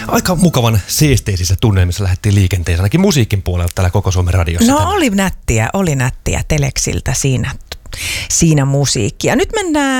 Aika mukavan seesteisissä tunnelmissa lähdettiin liikenteeseen, ainakin musiikin puolella täällä Koko Suomen radiossa. No oli nättiä Teleksiltä siinä musiikkia. Nyt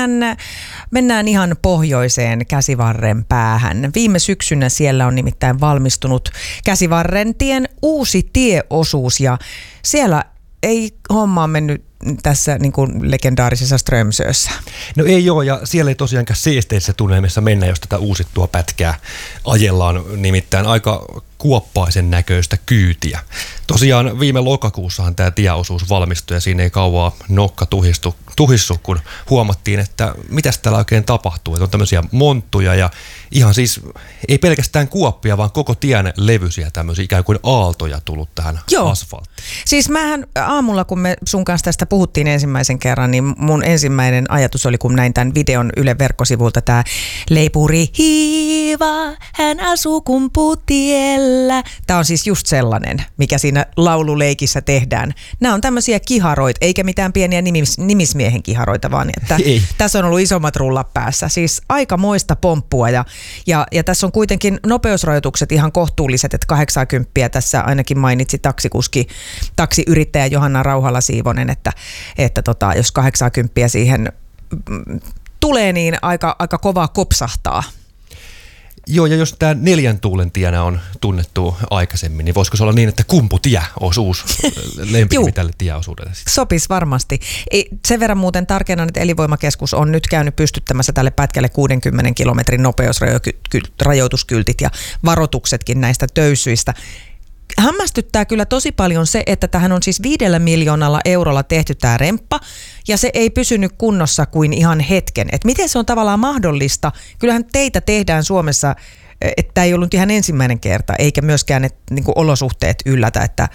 mennään ihan pohjoiseen Käsivarren päähän. Viime syksynä siellä on nimittäin valmistunut Käsivarrentien uusi tieosuus ja siellä ei homma mennyt tässä niin kuin legendaarisessa Strömsössä. No ei ole, ja siellä ei tosiaankaan seesteisissä tunnelmissa mennä, jos tätä uusittua pätkää ajellaan, nimittäin aika kuoppaisen näköistä kyytiä. Tosiaan viime lokakuussahan tämä tieosuus valmistui ja siinä ei kauaa nokka tuhissu, kun huomattiin, että mitäs täällä oikein tapahtuu. Että on tämmöisiä monttuja ja ihan siis ei pelkästään kuoppia, vaan koko tien levyisiä tämmöisiä ikään kuin aaltoja tullut tähän asfalttiin. Siis mähän aamulla, kun me sun kanssa tästä puhuttiin ensimmäisen kerran, niin mun ensimmäinen ajatus oli, kun näin tämän videon Yle verkkosivulta, tämä leipuri hiiva, hän asuu kumputiellä. Tämä on siis just sellainen, mikä siinä laululeikissä tehdään. Nämä on tämmöisiä kiharoita, eikä mitään pieniä nimismiehen kiharoita, vaan että tässä on ollut isommat rullat päässä. Siis aikamoista pomppua ja tässä on kuitenkin nopeusrajoitukset ihan kohtuulliset, että 80 tässä ainakin mainitsi taksiyrittäjä Johanna Rauhala-Siivonen, että jos 80 siihen tulee, niin aika kovaa kopsahtaa. Joo, ja jos tämä 4 tuulen tienä on tunnettu aikaisemmin, niin voisiko se olla niin, että Kumputie olisi uusi lempinimi tälle tieosuudelle? Sopisi varmasti. Sen verran muuten tarkennan, että Elinvoimakeskus on nyt käynyt pystyttämässä tälle pätkälle 60 kilometrin nopeusrajoituskyltit ja varoituksetkin näistä töyssyistä. Hämmästyttää kyllä tosi paljon se, että tähän on siis 5 miljoonalla eurolla tehty tämä remppa ja se ei pysynyt kunnossa kuin ihan hetken. Et miten se on tavallaan mahdollista? Kyllähän teitä tehdään Suomessa, että ei ollut ihan ensimmäinen kerta, eikä myöskään niinku olosuhteet yllätä, että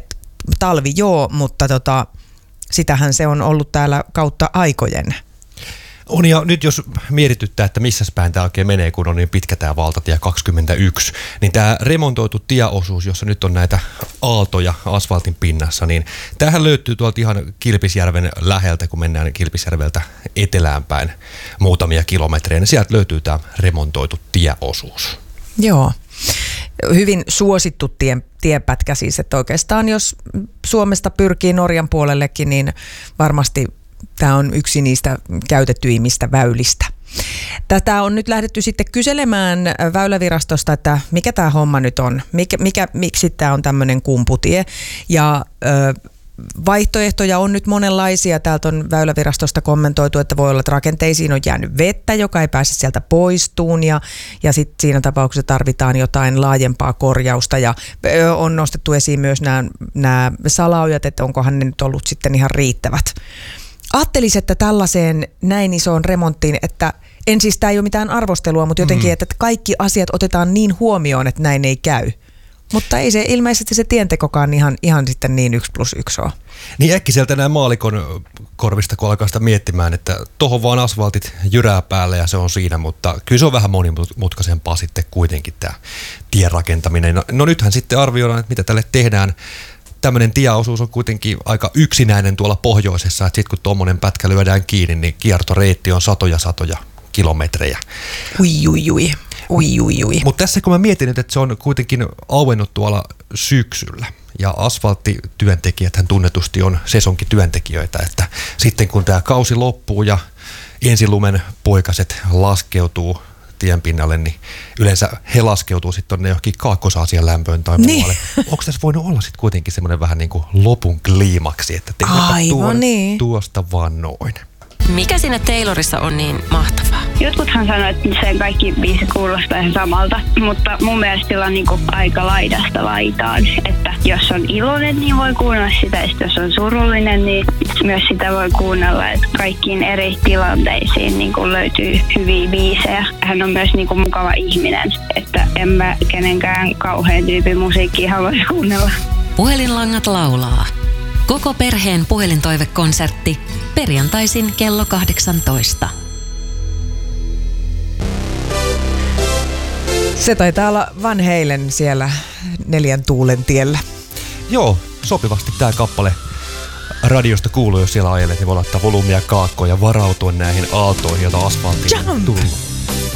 talvi joo, mutta sitähän se on ollut täällä kautta aikojen. On, ja nyt jos mietityttää, että missä päin tämä oikein menee, kun on niin pitkä tämä valtatie 21, niin tämä remontoitu tieosuus, jossa nyt on näitä aaltoja asfaltin pinnassa, niin tämähän löytyy tuolta ihan Kilpisjärven läheltä, kun mennään Kilpisjärveltä etelään päin muutamia kilometrejä, niin sieltä löytyy tämä remontoitu tieosuus. Joo. Hyvin suosittu tiepätkä siis, että oikeastaan jos Suomesta pyrkii Norjan puolellekin, niin varmasti tämä on yksi niistä käytetyimmistä väylistä. Tätä on nyt lähdetty sitten kyselemään Väylävirastosta, että mikä tämä homma nyt on, miksi tämä on tämmöinen kumputie. Ja vaihtoehtoja on nyt monenlaisia. Täältä on Väylävirastosta kommentoitu, että voi olla, että rakenteisiin on jäänyt vettä, joka ei pääse sieltä poistuun ja sitten siinä tapauksessa tarvitaan jotain laajempaa korjausta ja on nostettu esiin myös nämä salaojat, että onkohan ne nyt ollut sitten ihan riittävät. Ajattelisin, että tällaiseen näin isoon remonttiin, että tämä ei ole mitään arvostelua, mutta jotenkin, että kaikki asiat otetaan niin huomioon, että näin ei käy. Mutta ei se ilmeisesti se tientekokaan ihan sitten niin 1+1 ole. Niin äkkiseltä näin maalikon korvista, kun alkaa sitä miettimään, että tohon vaan asfaltit jyrää päälle ja se on siinä, mutta kyllä se on vähän monimutkaisempaa sitten kuitenkin tämä tien rakentaminen. No nythän sitten arvioidaan, että mitä tälle tehdään. Tämmöinen tieosuus on kuitenkin aika yksinäinen tuolla pohjoisessa, että sitten kun tuommoinen pätkä lyödään kiinni, niin kiertoreitti on satoja kilometrejä. Ui. Mutta tässä kun mä mietin nyt, että se on kuitenkin auennut tuolla syksyllä ja asfalttityöntekijäthän tunnetusti on sesonkityöntekijöitä, että sitten kun tämä kausi loppuu ja ensilumen poikaset laskeutuu tien pinnalle, niin yleensä he laskeutuu sitten tuonne johonkin Kaakkois-Aasian lämpöön tai muualle. Onko tässä voinut olla sitten kuitenkin semmoinen vähän niin kuin lopun kliimaksi, että tehdään tuosta vaan noin. Mikä siinä Taylorissa on niin mahtavaa? Jotkuthan sanoo, että sen kaikki biisit kuulostaa ihan samalta, mutta mun mielestä sillä on niinku aika laidasta laitaan. Että jos on iloinen, niin voi kuunnella sitä, ja jos on surullinen, niin myös sitä voi kuunnella. Että kaikkiin eri tilanteisiin niinku löytyy hyviä biisejä. Hän on myös niinku mukava ihminen, että en mä kenenkään kauhean tyypin musiikkia haluaisi kuunnella. Puhelinlangat laulaa. Koko perheen puhelintoivekonsertti perjantaisin kello 18. Se taitaa olla Van Halen siellä 4 tuulen tiellä. Joo, sopivasti tämä kappale radiosta kuuluu, jos siellä ajelet, niin voi laittaa volyymia kaakkoon ja varautua näihin aaltoihin, joita asfaltiin on tullut.